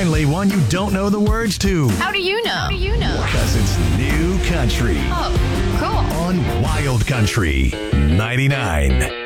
finally one you don't know the words to. How do you know? Because it's new country Oh, cool. on Wild Country 99.